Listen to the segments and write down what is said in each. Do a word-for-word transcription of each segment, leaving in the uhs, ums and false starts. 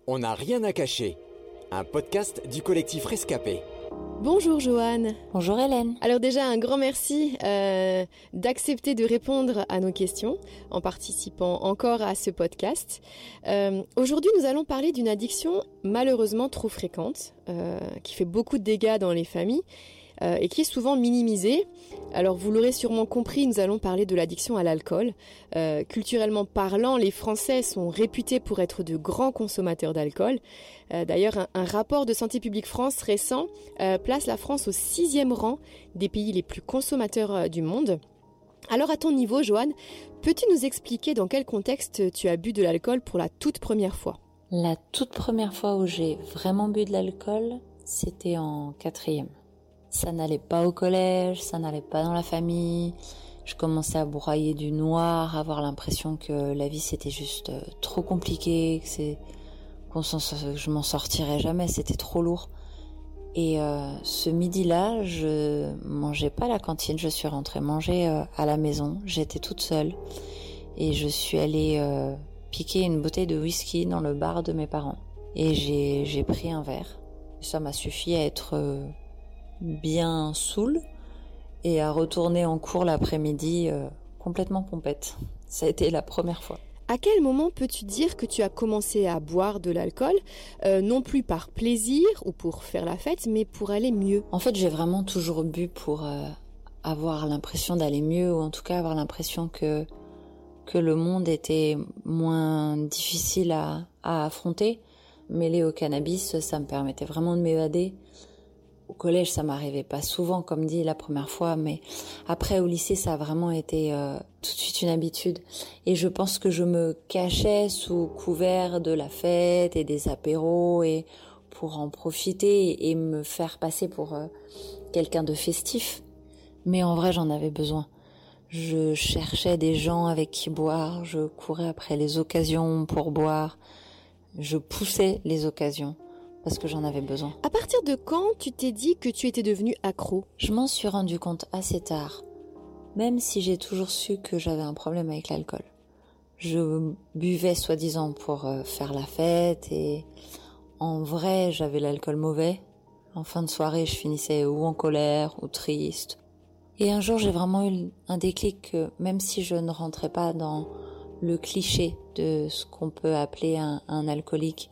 On n'a rien à cacher, un podcast du collectif Rescapé. Bonjour Joanne. Bonjour Hélène. Alors déjà un grand merci euh, d'accepter de répondre à nos questions en participant encore à ce podcast. Euh, aujourd'hui nous allons parler d'une addiction malheureusement trop fréquente, euh, qui fait beaucoup de dégâts dans les familles euh, et qui est souvent minimisée. Alors vous l'aurez sûrement compris, nous allons parler de l'addiction à l'alcool. Euh, culturellement parlant, les Français sont réputés pour être de grands consommateurs d'alcool. Euh, d'ailleurs, un, un rapport de Santé publique France récent euh, place la France au sixième rang des pays les plus consommateurs euh, du monde. Alors à ton niveau, Joanne, peux-tu nous expliquer dans quel contexte tu as bu de l'alcool pour la toute première fois ? La toute première fois où j'ai vraiment bu de l'alcool, c'était en quatrième. Ça n'allait pas au collège, ça n'allait pas dans la famille. Je commençais à broyer du noir, à avoir l'impression que la vie c'était juste euh, trop compliqué, que c'est qu'on s'en, que je m'en sortirais jamais, c'était trop lourd. Et euh, ce midi-là, je mangeais pas à la cantine, je suis rentrée manger euh, à la maison. J'étais toute seule et je suis allée euh, piquer une bouteille de whisky dans le bar de mes parents. Et j'ai j'ai pris un verre. Ça m'a suffi à être euh, bien saoule et à retourner en cours l'après-midi euh, complètement pompette. Ça a été la première fois. À quel moment peux-tu dire que tu as commencé à boire de l'alcool, euh, non plus par plaisir ou pour faire la fête, mais pour aller mieux ? En fait, j'ai vraiment toujours bu pour euh, avoir l'impression d'aller mieux, ou en tout cas avoir l'impression que que le monde était moins difficile à, à affronter. Mêlé au cannabis, ça me permettait vraiment de m'évader. Au collège, ça m'arrivait pas souvent, comme dit la première fois, mais après au lycée, ça a vraiment été euh, tout de suite une habitude. Et je pense que je me cachais sous couvert de la fête et des apéros et pour en profiter et me faire passer pour euh, quelqu'un de festif. Mais en vrai, j'en avais besoin. Je cherchais des gens avec qui boire, je courais après les occasions pour boire, je poussais les occasions. Parce que j'en avais besoin. À partir de quand tu t'es dit que tu étais devenue accro ? Je m'en suis rendu compte assez tard, même si j'ai toujours su que j'avais un problème avec l'alcool. Je buvais soi-disant pour faire la fête et en vrai j'avais l'alcool mauvais. En fin de soirée je finissais ou en colère ou triste. Et un jour j'ai vraiment eu un déclic que même si je ne rentrais pas dans le cliché de ce qu'on peut appeler un, un alcoolique,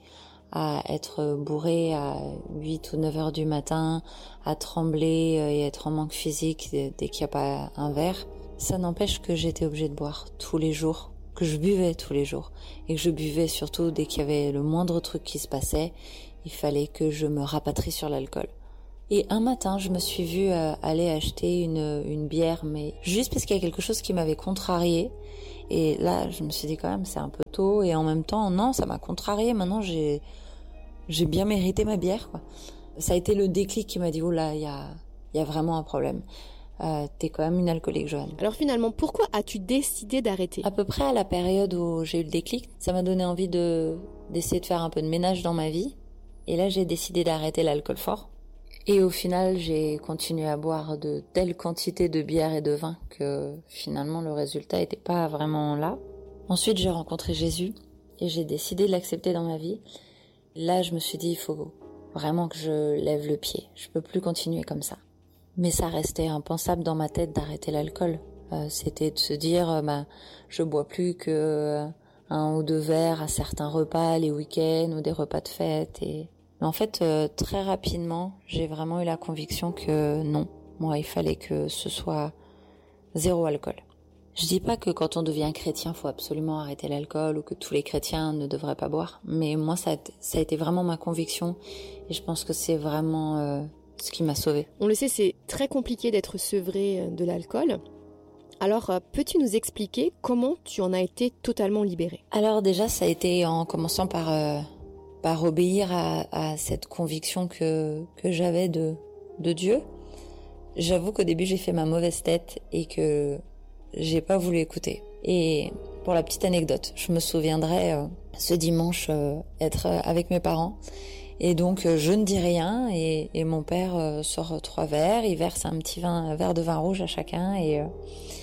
à être bourré à huit ou neuf heures du matin, à trembler et être en manque physique dès qu'il n'y a pas un verre. Ça n'empêche que j'étais obligée de boire tous les jours, que je buvais tous les jours, et que je buvais surtout dès qu'il y avait le moindre truc qui se passait, il fallait que je me rapatrie sur l'alcool. Et un matin, je me suis vue aller acheter une, une bière, mais juste parce qu'il y a quelque chose qui m'avait contrariée. Et là, je me suis dit quand même, c'est un peu tôt. Et en même temps, non, ça m'a contrariée. Maintenant, j'ai, j'ai bien mérité ma bière, quoi. Ça a été le déclic qui m'a dit, oh là, il y a, il y a vraiment un problème. Euh, t'es quand même une alcoolique, Joanne. Alors finalement, pourquoi as-tu décidé d'arrêter ? À peu près à la période où j'ai eu le déclic, ça m'a donné envie de, d'essayer de faire un peu de ménage dans ma vie. Et là, j'ai décidé d'arrêter l'alcool fort. Et au final, j'ai continué à boire de telles quantités de bière et de vin que finalement le résultat était pas vraiment là. Ensuite, j'ai rencontré Jésus et j'ai décidé de l'accepter dans ma vie. Là, je me suis dit, il faut vraiment que je lève le pied. Je peux plus continuer comme ça. Mais ça restait impensable dans ma tête d'arrêter l'alcool. Euh, c'était de se dire, euh, bah, je bois plus que euh, un ou deux verres à certains repas, les week-ends ou des repas de fête et... Mais en fait, euh, très rapidement, j'ai vraiment eu la conviction que non, moi, il fallait que ce soit zéro alcool. Je dis pas que quand on devient chrétien, faut absolument arrêter l'alcool ou que tous les chrétiens ne devraient pas boire. Mais moi, ça a, ça a été vraiment ma conviction et je pense que c'est vraiment euh, ce qui m'a sauvée. On le sait, c'est très compliqué d'être sevré de l'alcool. Alors, peux-tu nous expliquer comment tu en as été totalement libérée ? Alors déjà, ça a été en commençant par... Euh, par obéir à, à cette conviction que que j'avais de de Dieu. J'avoue qu'au début j'ai fait ma mauvaise tête et que j'ai pas voulu écouter. Et pour la petite anecdote, je me souviendrai euh, ce dimanche euh, être avec mes parents et donc euh, je ne dis rien et, et mon père euh, sort trois verres, il verse un petit vin, un verre de vin rouge à chacun et euh,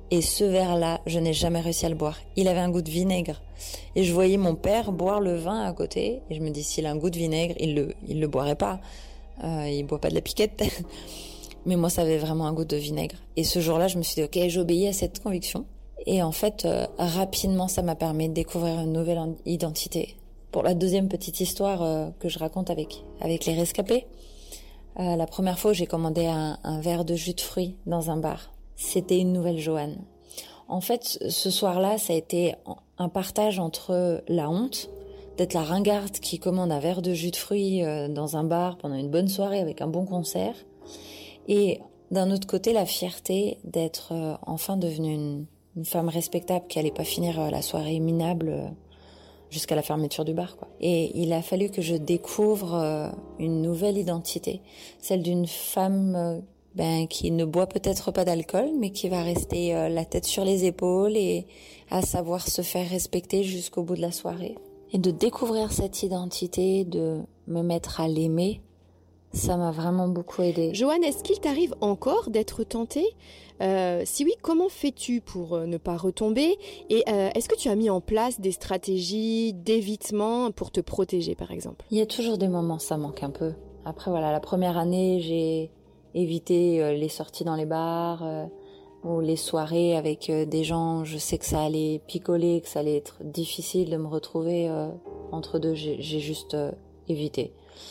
Et ce verre-là, je n'ai jamais réussi à le boire. Il avait un goût de vinaigre. Et je voyais mon père boire le vin à côté. Et je me dis, s'il a un goût de vinaigre, il le, il le boirait pas. Euh, il boit pas de la piquette. Mais moi, ça avait vraiment un goût de vinaigre. Et ce jour-là, je me suis dit, ok, j'obéis à cette conviction. Et en fait, euh, rapidement, ça m'a permis de découvrir une nouvelle identité. Pour la deuxième petite histoire euh, que je raconte avec, avec les rescapés, euh, la première fois où j'ai commandé un, un verre de jus de fruits dans un bar, c'était une nouvelle Joanne. En fait, ce soir-là, ça a été un partage entre la honte d'être la ringarde qui commande un verre de jus de fruits euh, dans un bar pendant une bonne soirée avec un bon concert, et d'un autre côté, la fierté d'être euh, enfin devenue une, une femme respectable qui allait pas finir euh, la soirée minable euh, jusqu'à la fermeture du bar, quoi. Et il a fallu que je découvre euh, une nouvelle identité, celle d'une femme euh, ben, qui ne boit peut-être pas d'alcool, mais qui va rester euh, la tête sur les épaules et à savoir se faire respecter jusqu'au bout de la soirée. Et de découvrir cette identité, de me mettre à l'aimer, ça m'a vraiment beaucoup aidée. Joanne, est-ce qu'il t'arrive encore d'être tentée ? euh, Si oui, comment fais-tu pour euh, ne pas retomber ? Et euh, est-ce que tu as mis en place des stratégies d'évitement pour te protéger, par exemple ? Il y a toujours des moments, ça manque un peu. Après, voilà, la première année, j'ai évité euh, les sorties dans les bars euh, ou les soirées avec euh, des gens. Je sais que ça allait picoler, que ça allait être difficile de me retrouver euh, entre deux. J'ai, j'ai juste euh, évité.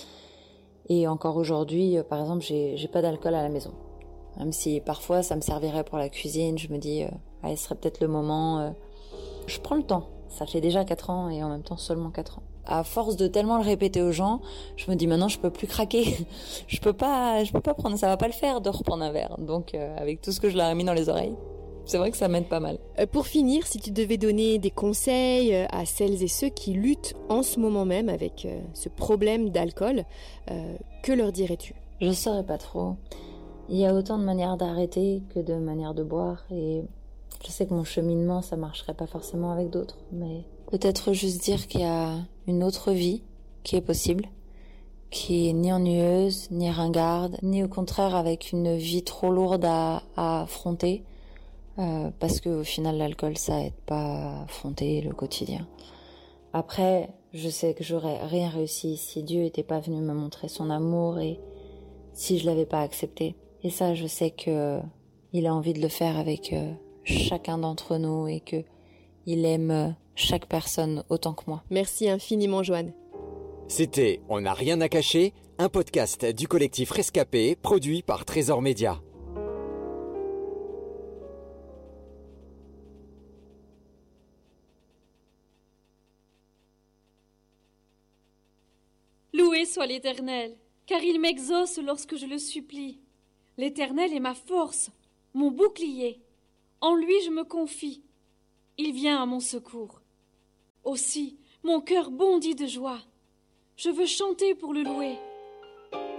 Et encore aujourd'hui, euh, par exemple, j'ai, j'ai pas d'alcool à la maison. Même si parfois ça me servirait pour la cuisine, je me dis, euh, ah, ce serait peut-être le moment. Euh, je prends le temps. Ça fait déjà quatre ans et en même temps seulement quatre ans. À force de tellement le répéter aux gens, je me dis maintenant je peux plus craquer. je peux pas, je peux pas prendre, ça va pas le faire de reprendre un verre. Donc euh, avec tout ce que je leur ai mis dans les oreilles, c'est vrai que ça m'aide pas mal. Euh, pour finir, si tu devais donner des conseils euh, à celles et ceux qui luttent en ce moment même avec euh, ce problème d'alcool, euh, que leur dirais-tu ? Je saurais pas trop. Il y a autant de manières d'arrêter que de manières de boire, et je sais que mon cheminement, ça marcherait pas forcément avec d'autres, mais peut-être juste dire qu'il y a une autre vie qui est possible, qui est ni ennuyeuse, ni ringarde, ni au contraire avec une vie trop lourde à, à affronter, euh, parce que au final l'alcool ça aide pas à affronter le quotidien. Après, je sais que j'aurais rien réussi si Dieu était pas venu me montrer son amour et si je l'avais pas accepté. Et ça, je sais que il a envie de le faire avec euh, chacun d'entre nous et que il aime euh, chaque personne autant que moi. Merci infiniment, Joanne. C'était On n'a rien à cacher, un podcast du collectif Rescapé, produit par Trésor Média. Loué soit l'Éternel, car il m'exauce lorsque je le supplie. L'Éternel est ma force, mon bouclier. En lui je me confie. Il vient à mon secours. Aussi, mon cœur bondit de joie. Je veux chanter pour le louer.